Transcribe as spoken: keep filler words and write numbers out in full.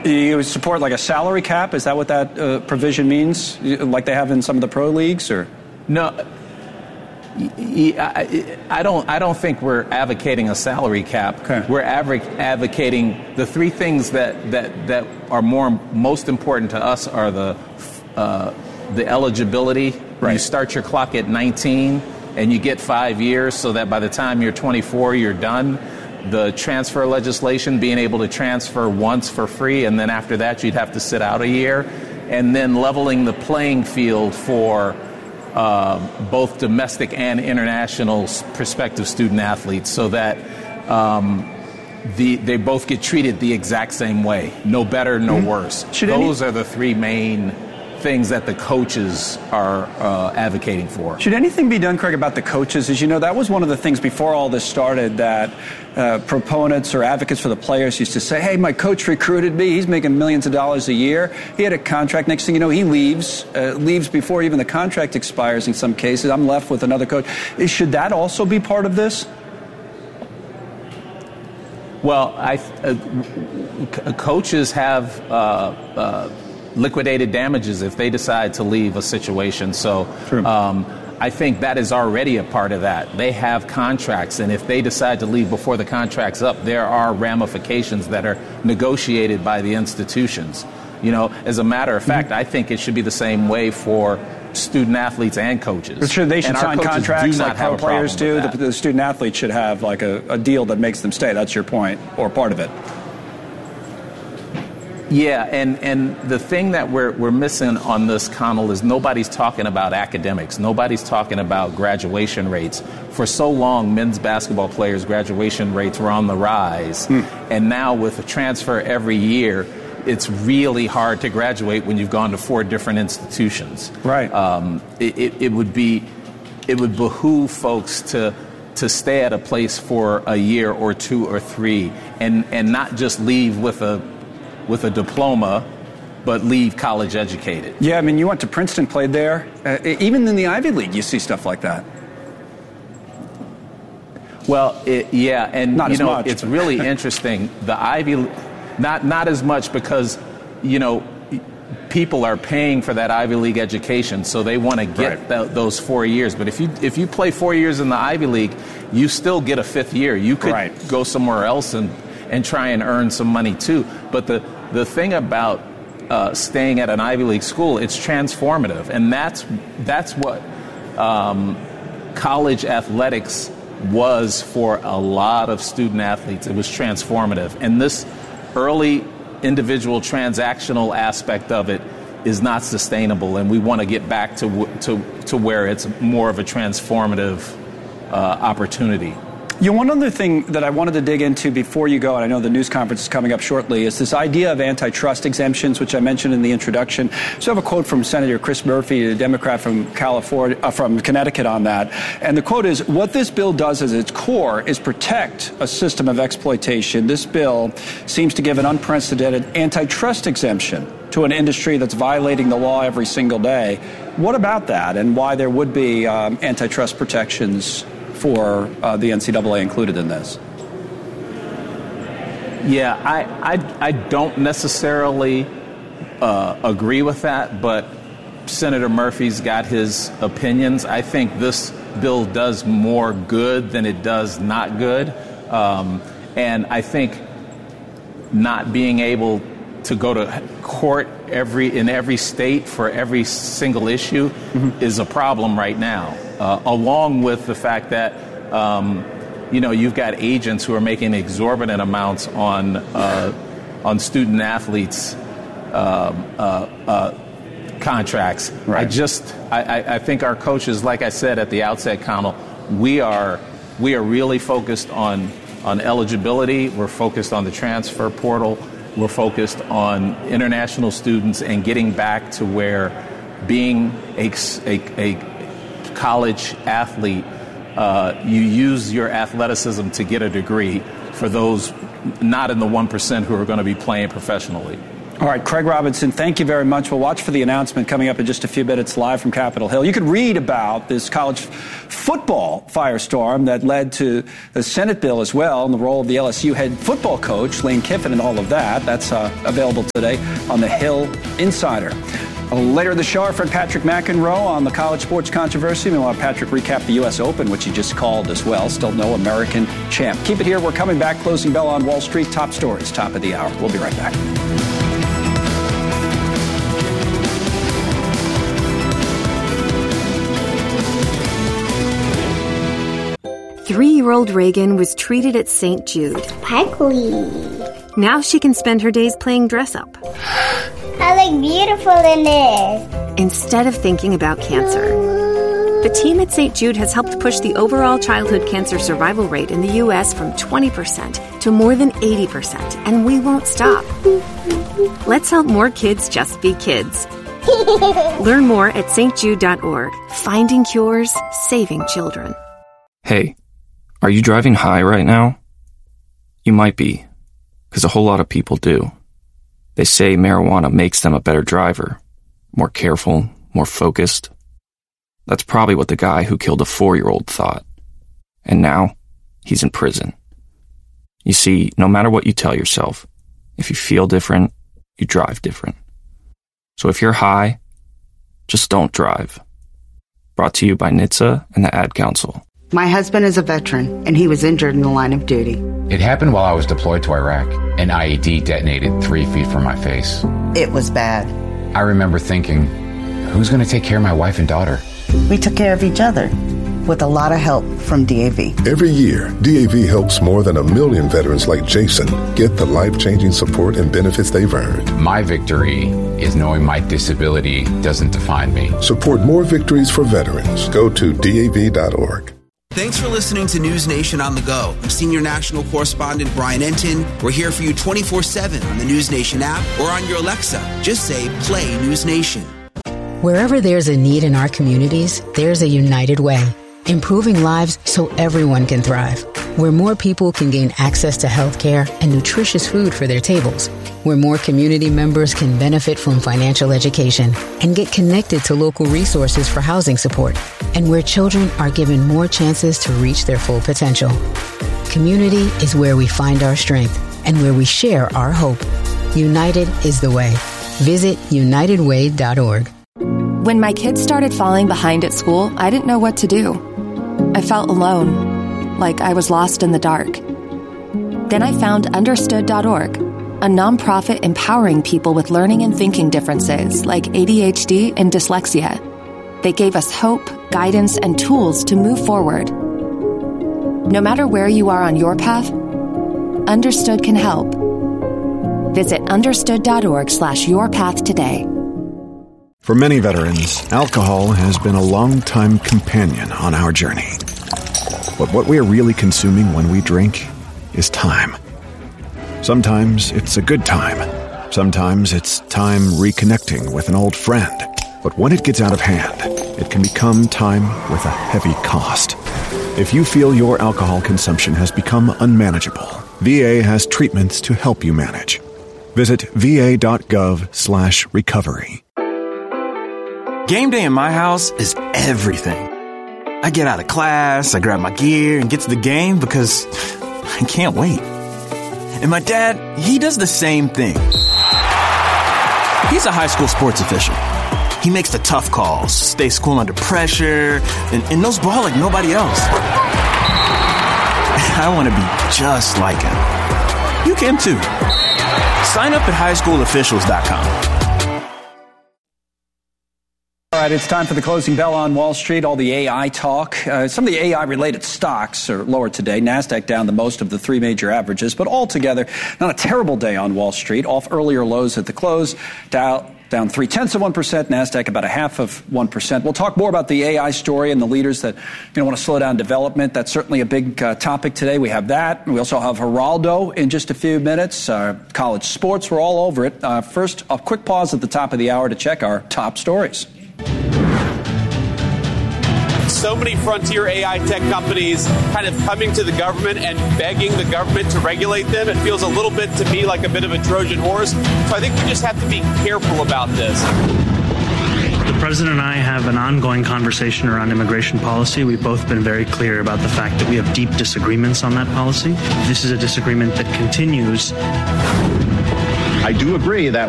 You support like a salary cap? Is that what that uh, provision means? Like they have in some of the pro leagues, or no? I, I don't. I don't think we're advocating a salary cap. Okay. We're advocating the three things that, that, that are more most important to us are the uh, the eligibility. Right. You start your clock at nineteen, and you get five years, so that by the time you're twenty-four, you're done. The transfer legislation, being able to transfer once for free, and then after that, you'd have to sit out a year, and then leveling the playing field for Uh, both domestic and international prospective student athletes, so that um, the they both get treated the exact same way, no better, no mm-hmm. worse. Should Those any- are the three main things that the coaches are uh, advocating for. Should anything be done, Craig, about the coaches? As you know, that was one of the things before all this started that uh, proponents or advocates for the players used to say, hey, my coach recruited me. He's making millions of dollars a year. He had a contract. Next thing you know, he leaves, uh, leaves before even the contract expires in some cases. I'm left with another coach. Should that also be part of this? Well, I, uh, coaches have uh, uh, liquidated damages if they decide to leave a situation. So um, I think that is already a part of that. They have contracts, and if they decide to leave before the contract's up, there are ramifications that are negotiated by the institutions. You know, as a matter of fact, mm-hmm. I think it should be the same way for student athletes and coaches. But should they should and sign contracts like pro players do? The, the student athletes should have like a, a deal that makes them stay. That's your point, or part of it. Yeah, and, and the thing that we're we're missing on this, Connell, is nobody's talking about academics. Nobody's talking about graduation rates. For so long, men's basketball players' graduation rates were on the rise. Hmm. And now with a transfer every year, it's really hard to graduate when you've gone to four different institutions. Right. Um, it, it, it would be, it would behoove folks to to stay at a place for a year or two or three, and, and not just leave with a with a diploma, but leave college educated. Yeah, I mean, you went to Princeton, played there. Uh, even in the Ivy League, you see stuff like that. Well, it, yeah, and not you as know, much, it's but. really interesting. The Ivy, not not as much because, you know, people are paying for that Ivy League education, so they want to get right. th- those four years. But if you if you play four years in the Ivy League, you still get a fifth year. You could right. go somewhere else and. and try and earn some money too. But the, the thing about uh, staying at an Ivy League school, it's transformative. And that's that's what um, college athletics was for a lot of student athletes. It was transformative. And this early individual transactional aspect of it is not sustainable. And we want to get back to, to, to where it's more of a transformative uh, opportunity. You know, one other thing that I wanted to dig into before you go, and I know the news conference is coming up shortly, is this idea of antitrust exemptions, which I mentioned in the introduction. So I have a quote from Senator Chris Murphy, a Democrat from California, uh, from Connecticut, on that. And the quote is, what this bill does at its core is protect a system of exploitation. This bill seems to give an unprecedented antitrust exemption to an industry that's violating the law every single day. What about that, and why there would be um, antitrust protections for uh, the N C double A included in this? Yeah, I I, I don't necessarily uh, agree with that, but Senator Murphy's got his opinions. I think this bill does more good than it does not good. Um, and I think not being able to go to court every in every state for every single issue mm-hmm. is a problem right now. Uh, along with the fact that, um, you know, you've got agents who are making exorbitant amounts on uh, on student athletes' uh, uh, uh, contracts. Right. I just, I, I think our coaches, like I said at the outset, Connell, we are we are really focused on on eligibility. We're focused on the transfer portal. We're focused on international students and getting back to where being a, a, a college athlete, uh, you use your athleticism to get a degree for those not in the one percent who are going to be playing professionally. All right, Craig Robinson, thank you very much. We'll watch for the announcement coming up in just a few minutes live from Capitol Hill. You can read about this college football firestorm that led to the Senate bill as well, and the role of the L S U head football coach, Lane Kiffin, and all of that. That's uh, available today on the Hill Insider. Later in the show, our friend Patrick McEnroe on the college sports controversy. We want Patrick recap the U S Open, which he just called as well. Still no American champ. Keep it here. We're coming back. Closing bell on Wall Street. Top stories, top of the hour. We'll be right back. Three-year-old Reagan was treated at Saint Jude. Sparkly. Now she can spend her days playing dress-up. I look beautiful in this. Instead of thinking about cancer. The team at Saint Jude has helped push the overall childhood cancer survival rate in the U S from twenty percent to more than eighty percent, and we won't stop. Let's help more kids just be kids. Learn more at S T jude dot org. Finding cures, saving children. Hey, are you driving high right now? You might be, because a whole lot of people do. They say marijuana makes them a better driver, more careful, more focused. That's probably what the guy who killed a four-year-old thought. And now, he's in prison. You see, no matter what you tell yourself, if you feel different, you drive different. So if you're high, just don't drive. Brought to you by N H T S A and the Ad Council. My husband is a veteran, and he was injured in the line of duty. It happened while I was deployed to Iraq. An I E D detonated three feet from my face. It was bad. I remember thinking, who's going to take care of my wife and daughter? We took care of each other, with a lot of help from D A V. Every year, D A V helps more than a million veterans like Jason get the life-changing support and benefits they've earned. My victory is knowing my disability doesn't define me. Support more victories for veterans. Go to D A V dot org. Thanks for listening to News Nation on the Go. I'm Senior National Correspondent Brian Entin. We're here for you twenty-four seven on the News Nation app or on your Alexa. Just say, play News Nation. Wherever there's a need in our communities, there's a United Way. Improving lives so everyone can thrive. Where more people can gain access to health care and nutritious food for their tables. Where more community members can benefit from financial education and get connected to local resources for housing support. And where children are given more chances to reach their full potential. Community is where we find our strength and where we share our hope. United is the way. Visit united way dot org. When my kids started falling behind at school, I didn't know what to do. I felt alone, like I was lost in the dark. Then I found understood dot org, a nonprofit empowering people with learning and thinking differences like A D H D and dyslexia. They gave us hope, guidance, and tools to move forward. No matter where you are on your path, Understood can help. Visit understood dot org slash your path today. For many veterans, alcohol has been a long-time companion on our journey. But what we are really consuming when we drink is time. Sometimes it's a good time. Sometimes it's time reconnecting with an old friend. But when it gets out of hand, it can become time with a heavy cost. If you feel your alcohol consumption has become unmanageable, V A has treatments to help you manage. Visit va.gov slash recovery. Game day in my house is everything. I get out of class, I grab my gear, and get to the game because I can't wait. And my dad, he does the same thing. He's a high school sports official. He makes the tough calls, stays cool under pressure, and, and knows ball like nobody else. I want to be just like him. You can too. Sign up at high school officials dot com. All right, it's time for the closing bell on Wall Street, all the A I talk. Uh, some of the A I-related stocks are lower today. NASDAQ down the most of the three major averages, but altogether, not a terrible day on Wall Street. Off earlier lows at the close. Dow down three-tenths of one percent, NASDAQ about a half of one percent. We'll talk more about the A I story and the leaders that you know, want to slow down development. That's certainly a big uh, topic today. We have that. We also have Geraldo in just a few minutes. Uh, college sports, we're all over it. Uh, first, a quick pause at the top of the hour to check our top stories. so many frontier A I tech companies kind of coming to the government and begging the government to regulate them. It feels a little bit to me like a bit of a Trojan horse. So I think we just have to be careful about this. The President and I have an ongoing conversation around immigration policy. We've both been very clear about the fact that we have deep disagreements on that policy. This is a disagreement that continues. I do agree that